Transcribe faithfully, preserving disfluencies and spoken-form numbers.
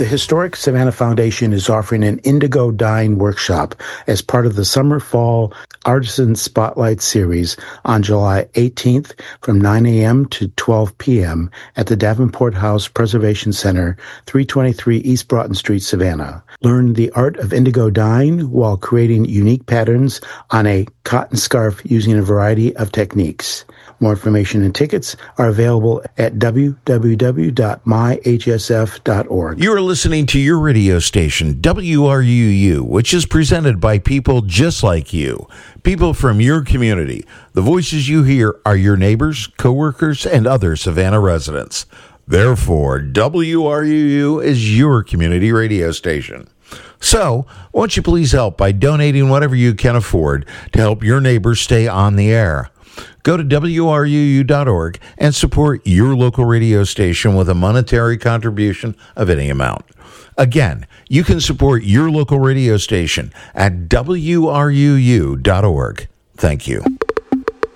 The Historic Savannah Foundation is offering an indigo dyeing workshop as part of the Summer Fall Artisan Spotlight Series on July eighteenth from nine a.m. to twelve p.m. at the Davenport House Preservation Center, three twenty-three East Broughton Street, Savannah. Learn the art of indigo dyeing while creating unique patterns on a cotton scarf using a variety of techniques. More information and tickets are available at w w w dot my h s f dot org. You are listening to your radio station, W R U U, which is presented by people just like you, people from your community. The voices you hear are your neighbors, coworkers, and other Savannah residents. Therefore, W R U U is your community radio station. So, won't you please help by donating whatever you can afford to help your neighbors stay on the air? Go to w r u u dot org and support your local radio station with a monetary contribution of any amount. Again, you can support your local radio station at w r u u dot org. Thank you.